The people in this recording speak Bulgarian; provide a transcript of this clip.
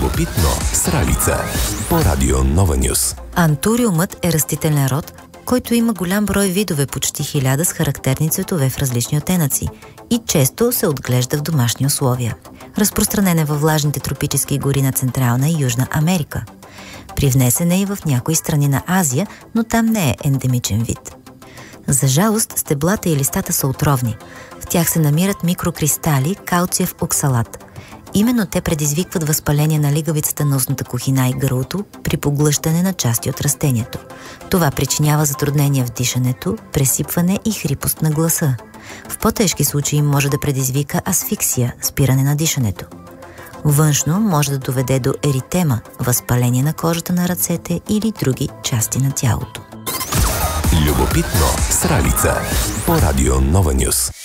Любопитно с Ралица по Радио Нова Нюс. Антуриумът е растителен род, който има голям брой видове, почти 1000 с характерни цветове в различни оттенъци и често се отглежда в домашни условия. Разпространен е във влажните тропически гори на Централна и Южна Америка. Привнесен е и в някои страни на Азия, но там не е ендемичен вид. За жалост, стеблата и листата са отровни. В тях се намират микрокристали калциев оксалат. Именно те предизвикват възпаление на лигавицата на устната кухина и гърлото при поглъщане на части от растението. Това причинява затруднения в дишането, пресипване и хрипост на гласа. В по-тежки случаи може да предизвика асфиксия, спиране на дишането. Външно може да доведе до еритема, възпаление на кожата на ръцете или други части на тялото. Любопитно с Ралица по Радио Нова Нюс.